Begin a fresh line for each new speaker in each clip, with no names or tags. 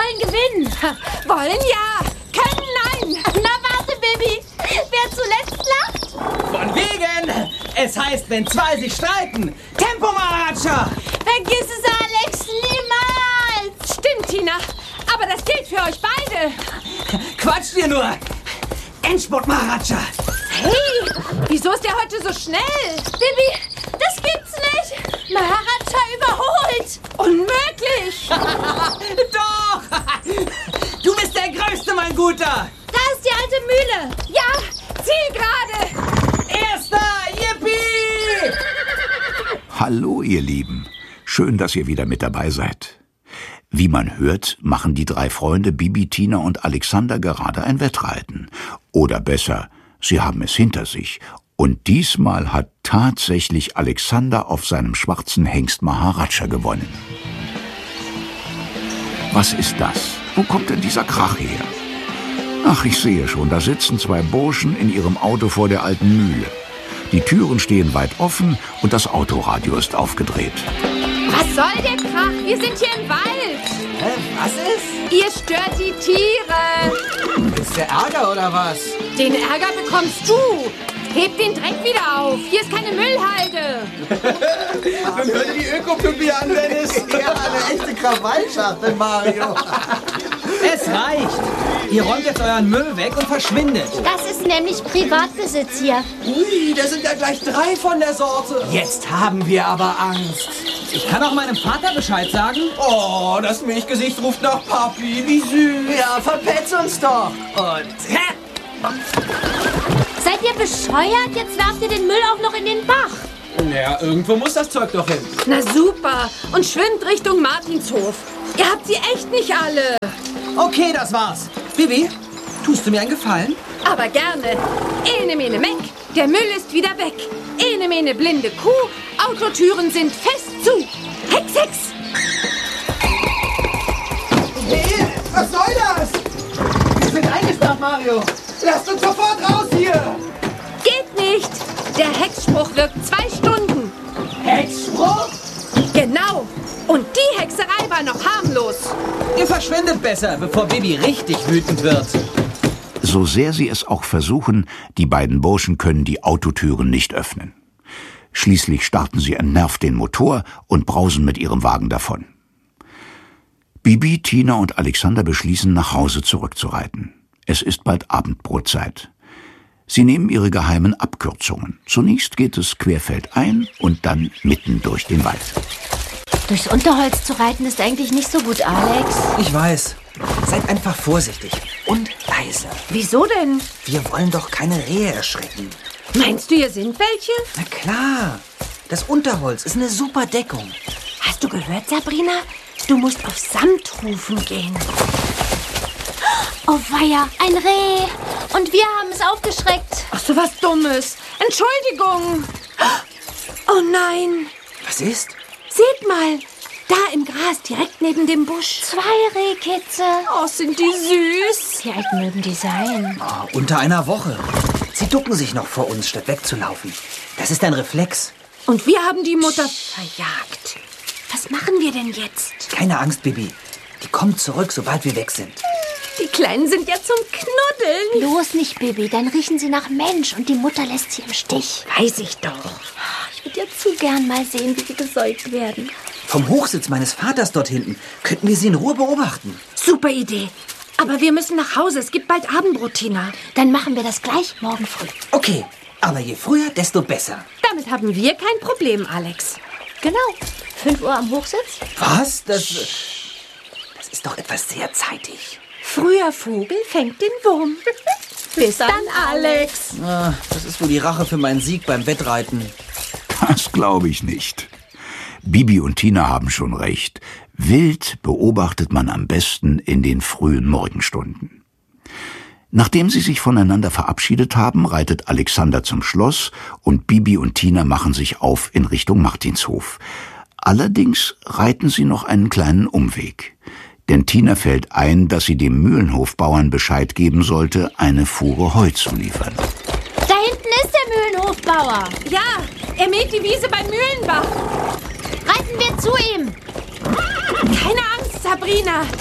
wollen gewinnen.
Wollen ja, können nein.
Na warte, Bibi. Wer zuletzt lacht?
Von wegen! Es heißt, wenn zwei sich streiten. Tempo, Maharaja!
Vergiss es, Alex, niemals.
Stimmt, Tina. Aber das gilt für euch beide.
Quatsch dir nur! Endspurt, Maharaja!
Hey, wieso ist der heute so schnell?
Bibi, das gibt's nicht. Maharaja überholt.
Unmöglich.
Doch! Du bist der Größte, mein Guter!
Da ist die alte Mühle.
Ja, Zielgerade.
Erster! Yippie!
Hallo, ihr Lieben. Schön, dass ihr wieder mit dabei seid. Wie man hört, machen die drei Freunde Bibi, Tina und Alexander gerade ein Wettreiten. Oder besser, sie haben es hinter sich. Und diesmal hat tatsächlich Alexander auf seinem schwarzen Hengst Maharaja gewonnen. Was ist das? Wo kommt denn dieser Krach her? Ach, ich sehe schon, da sitzen zwei Burschen in ihrem Auto vor der alten Mühle. Die Türen stehen weit offen und das Autoradio ist aufgedreht.
Was soll der Krach? Wir sind hier im Wald.
Was ist?
Ihr stört die Tiere.
Ist der Ärger oder was?
Den Ärger bekommst du. Heb den Dreck wieder auf. Hier ist keine Müllhalde.
Nun hör dir die Ökopüppi an, Dennis. Ja, eine echte Krawallschachtel, Mario.
Es reicht. Ihr räumt jetzt euren Müll weg und verschwindet.
Das ist nämlich Privatbesitz hier.
Ui, da sind ja gleich 3 von der Sorte.
Jetzt haben wir aber Angst. Ich kann auch meinem Vater Bescheid sagen.
Oh, das Milchgesicht ruft nach Papi. Wie süß. Ja, verpetz uns doch.
Und...
Seid ihr bescheuert? Jetzt werft ihr den Müll auch noch in den Bach.
Naja, irgendwo muss das Zeug doch hin.
Na super. Und schwimmt Richtung Martinshof. Ihr habt sie echt nicht alle.
Okay, das war's. Bibi, tust du mir einen Gefallen?
Aber gerne. Ene mene meck. Der Müll ist wieder weg. Ene mene blinde Kuh. Autotüren sind fest zu. Hex, hex.
Hey, was soll das? Wir sind eingesperrt, Mario. Lasst uns sofort raus hier.
Geht nicht. Der Hexspruch wirkt 2 Stunden.
Hexspruch?
Genau. Und die Hexerei war noch harmlos.
Ihr verschwindet besser, bevor Bibi richtig wütend wird.
So sehr sie es auch versuchen, die beiden Burschen können die Autotüren nicht öffnen. Schließlich starten sie entnervt den Motor und brausen mit ihrem Wagen davon. Bibi, Tina und Alexander beschließen, nach Hause zurückzureiten. Es ist bald Abendbrotzeit. Sie nehmen ihre geheimen Abkürzungen. Zunächst geht es querfeldein und dann mitten durch den Wald.
Durchs Unterholz zu reiten ist eigentlich nicht so gut, Alex.
Ich weiß. Seid einfach vorsichtig und leise.
Wieso denn?
Wir wollen doch keine Rehe erschrecken.
Meinst du, hier sind welche?
Na klar. Das Unterholz ist eine super Deckung.
Hast du gehört, Sabrina? Du musst auf Samtrufen gehen. Oh weia, ein Reh. Und wir haben es aufgeschreckt.
Ach, so was Dummes. Entschuldigung. Oh nein.
Was ist?
Seht mal. Da im Gras, direkt neben dem Busch.
2 Rehkitze.
Oh, sind die süß.
Wie alt mögen die sein?
Oh, unter einer Woche. Sie ducken sich noch vor uns, statt wegzulaufen. Das ist ein Reflex.
Und wir haben die Mutter verjagt. Was machen wir denn jetzt?
Keine Angst, Bibi. Die kommt zurück, sobald wir weg sind.
Die Kleinen sind ja zum Knuddeln.
Bloß nicht, Bibi. Dann riechen sie nach Mensch und die Mutter lässt sie im Stich.
Weiß ich doch.
Ich würde ja zu gern mal sehen, wie sie gesäugt werden.
Vom Hochsitz meines Vaters dort hinten könnten wir sie in Ruhe beobachten.
Super Idee. Aber wir müssen nach Hause. Es gibt bald Abendbrot, Tina.
Dann machen wir das gleich morgen früh.
Okay, aber je früher, desto besser.
Damit haben wir kein Problem, Alex.
Genau. 5 Uhr am Hochsitz?
Was? Das ist doch etwas sehr zeitig.
Früher Vogel fängt den Wurm. Bis dann, Alex.
Das ist wohl die Rache für meinen Sieg beim Wettreiten.
Das glaube ich nicht. Bibi und Tina haben schon recht. Wild beobachtet man am besten in den frühen Morgenstunden. Nachdem sie sich voneinander verabschiedet haben, reitet Alexander zum Schloss und Bibi und Tina machen sich auf in Richtung Martinshof. Allerdings reiten sie noch einen kleinen Umweg. Denn Tina fällt ein, dass sie dem Mühlenhofbauern Bescheid geben sollte, eine Fuhre Heu zu liefern.
Da hinten ist der Mühlenhofbauer.
Ja, er mäht die Wiese beim Mühlenbach.
Reiten wir zu ihm.
Keine Angst, Sabrina.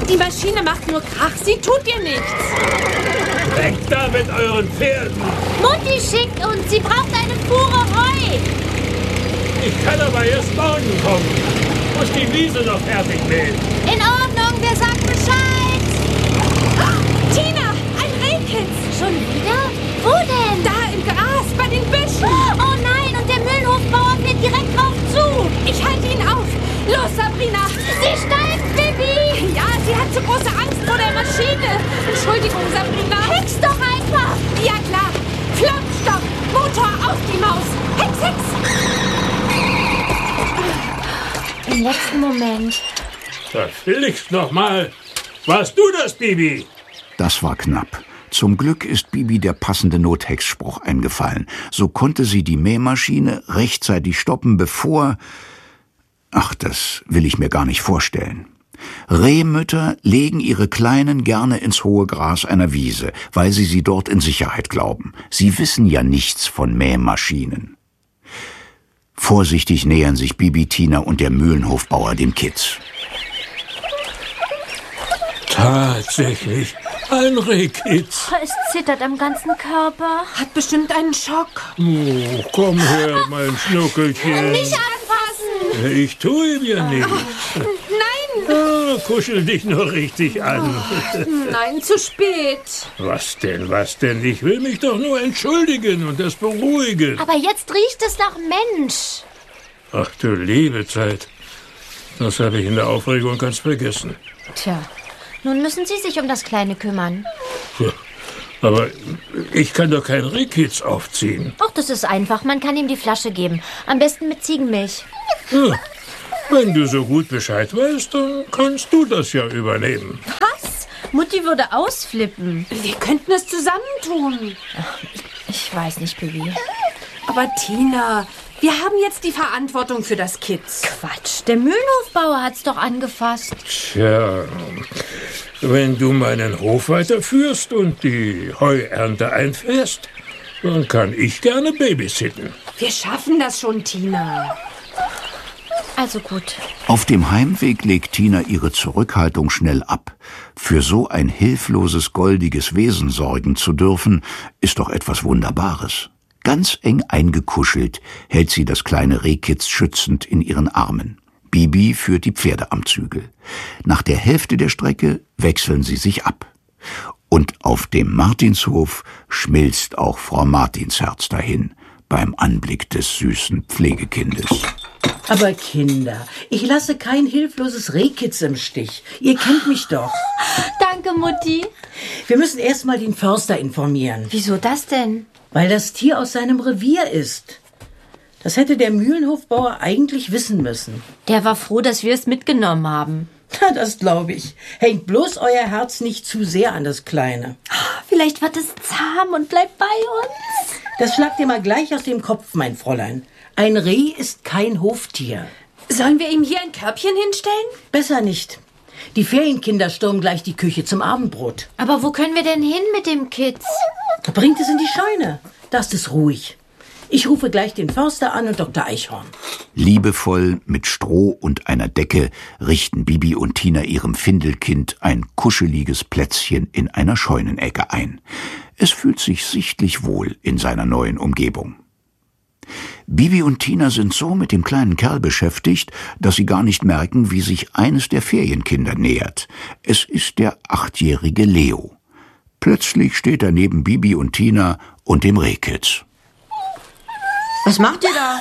Die Maschine macht nur Krach, sie tut dir nichts.
Weg da mit euren Pferden!
Mutti schickt uns, sie braucht eine Fuhre Heu.
Ich kann aber erst morgen kommen. Muss die Wiese noch fertig mähen.
In Ordnung, wir sagen Bescheid.
Tina, ein Rehkitz.
Schon wieder? Wo denn?
Da im Gras, bei den Büschen.
Oh nein, und der Mühlenhofbauer fährt direkt drauf zu.
Ich halte ihn auf. Los, Sabrina.
Sie steigt, Bibi.
Ja, sie hat so große Angst vor der Maschine. Entschuldigung, Sabrina.
Hex doch einfach.
Ja, klar. Flopstopp. Motor auf die Maus. Hex, hex.
Im letzten Moment.
Verflixt nochmal. Warst du das, Bibi?
Das war knapp. Zum Glück ist Bibi der passende Nothexspruch eingefallen. So konnte sie die Mähmaschine rechtzeitig stoppen, bevor... Ach, das will ich mir gar nicht vorstellen. Rehmütter legen ihre Kleinen gerne ins hohe Gras einer Wiese, weil sie dort in Sicherheit glauben. Sie wissen ja nichts von Mähmaschinen. Vorsichtig nähern sich Bibi, Tina und der Mühlenhofbauer dem Kitz.
Tatsächlich, ein Rehkitz.
Es zittert am ganzen Körper.
Hat bestimmt einen Schock.
Oh, komm her, mein Schnuckelchen.
Nicht anfassen.
Ich tue ihm ja nichts.
Nein,
Ah, kuschel dich nur richtig an.
nein, zu spät.
Was denn? Ich will mich doch nur entschuldigen und das beruhigen.
Aber jetzt riecht es nach Mensch.
Ach du liebe Zeit. Das habe ich in der Aufregung ganz vergessen.
Tja, nun müssen Sie sich um das Kleine kümmern.
Ja, aber ich kann doch kein Rehkitz aufziehen.
Ach, das ist einfach. Man kann ihm die Flasche geben. Am besten mit Ziegenmilch.
Ja, wenn du so gut Bescheid weißt, dann kannst du das ja übernehmen.
Was? Mutti würde ausflippen.
Wir könnten es zusammentun.
Ich weiß nicht, Bibi.
Aber Tina, wir haben jetzt die Verantwortung für das Kitz.
Quatsch, der Mühlenhofbauer hat's doch angefasst.
Tja, wenn du meinen Hof weiterführst und die Heuernte einfährst, dann kann ich gerne babysitten.
Wir schaffen das schon, Tina.
Also gut.
Auf dem Heimweg legt Tina ihre Zurückhaltung schnell ab. Für so ein hilfloses, goldiges Wesen sorgen zu dürfen, ist doch etwas Wunderbares. Ganz eng eingekuschelt hält sie das kleine Rehkitz schützend in ihren Armen. Bibi führt die Pferde am Zügel. Nach der Hälfte der Strecke wechseln sie sich ab. Und auf dem Martinshof schmilzt auch Frau Martins Herz dahin, beim Anblick des süßen Pflegekindes.
Aber Kinder, ich lasse kein hilfloses Rehkitz im Stich. Ihr kennt mich doch.
Danke, Mutti.
Wir müssen erst mal den Förster informieren.
Wieso das denn?
Weil das Tier aus seinem Revier ist. Das hätte der Mühlenhofbauer eigentlich wissen müssen.
Der war froh, dass wir es mitgenommen haben.
Na, das glaube ich. Hängt bloß euer Herz nicht zu sehr an das Kleine.
Vielleicht wird es zahm und bleibt bei uns.
Das schlagt dir mal gleich aus dem Kopf, mein Fräulein. Ein Reh ist kein Hoftier.
Sollen wir ihm hier ein Körbchen hinstellen?
Besser nicht. Die Ferienkinder stürmen gleich die Küche zum Abendbrot.
Aber wo können wir denn hin mit dem Kitz?
Bringt es in die Scheune. Da ist es ruhig. Ich rufe gleich den Förster an und Dr. Eichhorn.
Liebevoll mit Stroh und einer Decke richten Bibi und Tina ihrem Findelkind ein kuscheliges Plätzchen in einer Scheunenecke ein. Es fühlt sich sichtlich wohl in seiner neuen Umgebung. Bibi und Tina sind so mit dem kleinen Kerl beschäftigt, dass sie gar nicht merken, wie sich eines der Ferienkinder nähert. Es ist der 8-jährige Leo. Plötzlich steht er neben Bibi und Tina und dem Rehkitz.
Was macht ihr da?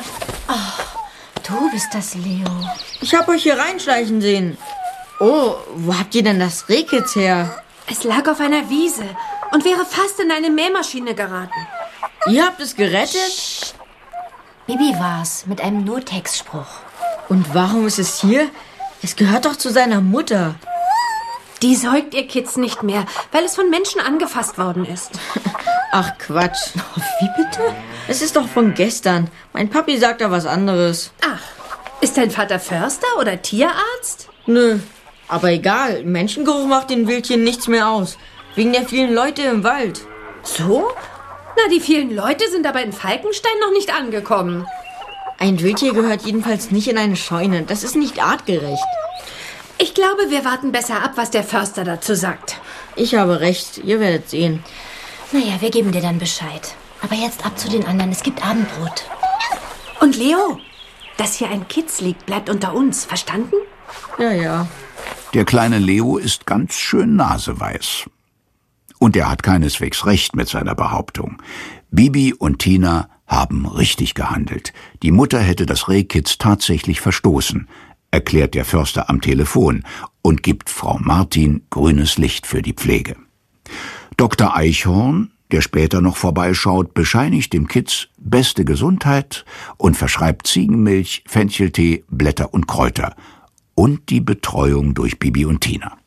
Du bist das, Leo.
Ich hab euch hier reinschleichen sehen. Oh, wo habt ihr denn das Rehkitz her?
Es lag auf einer Wiese und wäre fast in eine Mähmaschine geraten.
Ihr habt es gerettet?
Bibi war's, mit einem Nothexspruch.
Und warum ist es hier? Es gehört doch zu seiner Mutter.
Die säugt ihr Kitz nicht mehr, weil es von Menschen angefasst worden ist.
Ach Quatsch. Wie bitte? Es ist doch von gestern. Mein Papi sagt da was anderes.
Ach, ist dein Vater Förster oder Tierarzt?
Nö, aber egal. Menschengeruch macht den Wildchen nichts mehr aus. Wegen der vielen Leute im Wald.
So? Na, die vielen Leute sind aber in Falkenstein noch nicht angekommen.
Ein Wildtier gehört jedenfalls nicht in eine Scheune. Das ist nicht artgerecht.
Ich glaube, wir warten besser ab, was der Förster dazu sagt.
Ich habe recht, ihr werdet sehen.
Naja, wir geben dir dann Bescheid. Aber jetzt ab zu den anderen, es gibt Abendbrot.
Und Leo, dass hier ein Kitz liegt, bleibt unter uns, verstanden?
Ja.
Der kleine Leo ist ganz schön naseweiß. Und er hat keineswegs recht mit seiner Behauptung. Bibi und Tina haben richtig gehandelt. Die Mutter hätte das Rehkitz tatsächlich verstoßen, erklärt der Förster am Telefon und gibt Frau Martin grünes Licht für die Pflege. Dr. Eichhorn, der später noch vorbeischaut, bescheinigt dem Kitz beste Gesundheit und verschreibt Ziegenmilch, Fencheltee, Blätter und Kräuter und die Betreuung durch Bibi und Tina.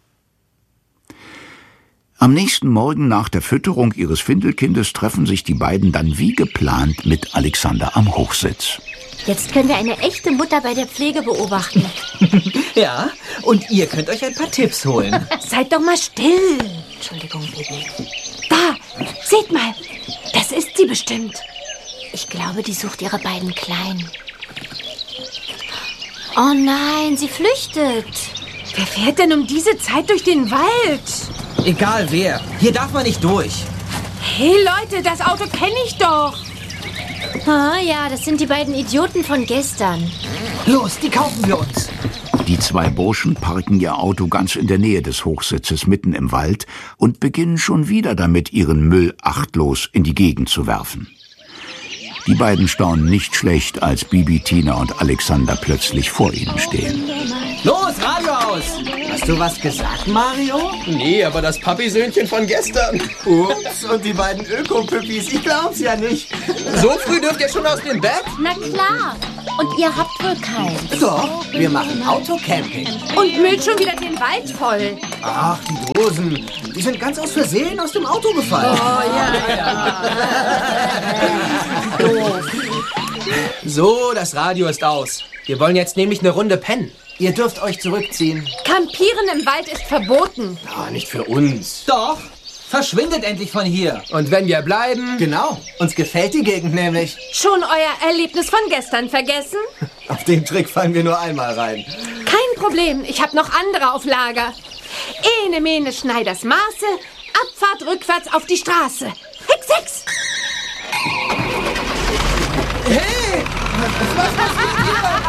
Am nächsten Morgen nach der Fütterung ihres Findelkindes treffen sich die beiden dann wie geplant mit Alexander am Hochsitz.
Jetzt können wir eine echte Mutter bei der Pflege beobachten.
Ja, und ihr könnt euch ein paar Tipps holen.
Seid doch mal still.
Entschuldigung, Bibi.
Da, seht mal, das ist sie bestimmt.
Ich glaube, die sucht ihre beiden Kleinen. Oh nein, sie flüchtet.
Wer fährt denn um diese Zeit durch den Wald?
Egal wer, hier darf man nicht durch.
Hey Leute, das Auto kenne ich doch.
Ah ja, das sind die beiden Idioten von gestern.
Los, die kaufen wir uns.
Die zwei Burschen parken ihr Auto ganz in der Nähe des Hochsitzes mitten im Wald und beginnen schon wieder damit, ihren Müll achtlos in die Gegend zu werfen. Die beiden staunen nicht schlecht, als Bibi, Tina und Alexander plötzlich vor ihnen stehen.
Los, Radio aus! Hast du was gesagt, Mario?
Nee, aber das Papi-Söhnchen von gestern.
Ups, und die beiden Öko-Püppis, ich glaub's ja nicht.
So früh dürft ihr schon aus dem Bett?
Na klar. Und ihr habt wohl keins.
Doch, wir machen Autocamping.
Und müllt schon wieder den Wald voll.
Ach, die Dosen, die sind ganz aus Versehen aus dem Auto gefallen.
So, das Radio ist aus. Wir wollen jetzt nämlich eine Runde pennen.
Ihr dürft euch zurückziehen.
Campieren im Wald ist verboten.
Ah, nicht für uns.
Doch, verschwindet endlich von hier.
Und wenn wir bleiben?
Genau, uns gefällt die Gegend nämlich.
Schon euer Erlebnis von gestern vergessen?
Auf den Trick fallen wir nur einmal rein.
Kein Problem, ich habe noch andere auf Lager. Ene, mene, Schneiders Maße, Abfahrt rückwärts auf die Straße. Hex, hex!
Hey! Was passiert hier?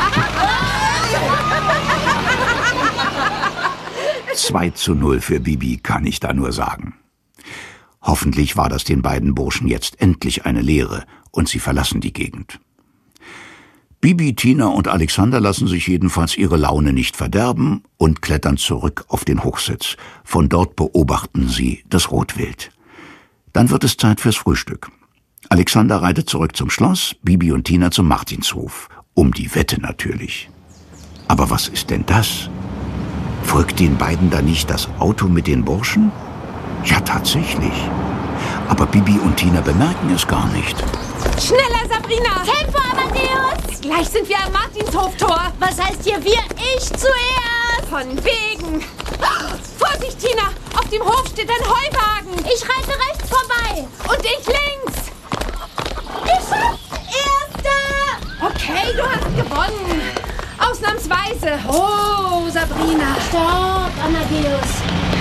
2:0 für Bibi, kann ich da nur sagen. Hoffentlich war das den beiden Burschen jetzt endlich eine Lehre und sie verlassen die Gegend. Bibi, Tina und Alexander lassen sich jedenfalls ihre Laune nicht verderben und klettern zurück auf den Hochsitz. Von dort beobachten sie das Rotwild. Dann wird es Zeit fürs Frühstück. Alexander reitet zurück zum Schloss, Bibi und Tina zum Martinshof. Um die Wette natürlich. Aber was ist denn das? Folgt den beiden da nicht das Auto mit den Burschen? Ja, tatsächlich. Aber Bibi und Tina bemerken es gar nicht.
Schneller, Sabrina!
Tempo, Amadeus!
Gleich sind wir am Martinshoftor.
Was heißt hier wir? Ich zuerst!
Von wegen! Vorsicht, Tina! Auf dem Hof steht ein Heuwagen!
Ich reite rechts vorbei!
Und ich links!
Ich schaff's! Erster!
Okay, du hast gewonnen! Ausnahmsweise! Oh, Sabrina!
Stopp, Amadeus!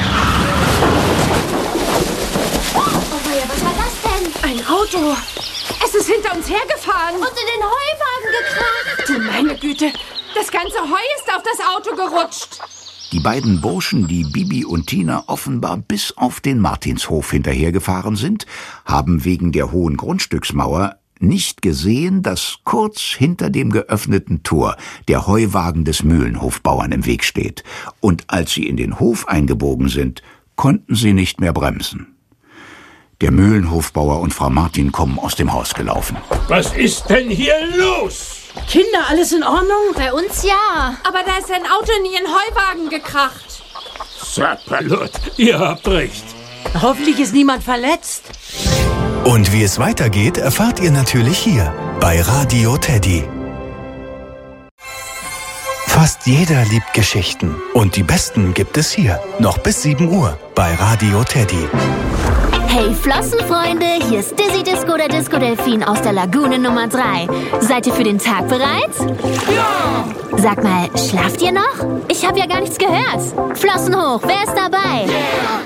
Oh ja, was war das denn?
Ein Auto! Es ist hinter uns hergefahren!
Und in den Heuwagen gekracht!
Du meine Güte! Das ganze Heu ist auf das Auto gerutscht!
Die beiden Burschen, die Bibi und Tina offenbar bis auf den Martinshof hinterhergefahren sind, haben wegen der hohen Grundstücksmauer nicht gesehen, dass kurz hinter dem geöffneten Tor der Heuwagen des Mühlenhofbauern im Weg steht. Und als sie in den Hof eingebogen sind, konnten sie nicht mehr bremsen. Der Mühlenhofbauer und Frau Martin kommen aus dem Haus gelaufen.
Was ist denn hier los?
Kinder, alles in Ordnung?
Bei uns ja.
Aber da ist ein Auto in ihren Heuwagen gekracht.
Sapperlot, ihr habt recht.
Hoffentlich ist niemand verletzt.
Und wie es weitergeht, erfahrt ihr natürlich hier bei Radio Teddy. Fast jeder liebt Geschichten. Und die besten gibt es hier. Noch bis 7 Uhr bei Radio Teddy.
Hey Flossenfreunde, hier ist Dizzy Disco, der Disco-Delfin aus der Lagune Nummer 3. Seid ihr für den Tag bereit? Ja! Sag mal, schlaft ihr noch? Ich habe ja gar nichts gehört. Flossen hoch, wer ist dabei? Yeah.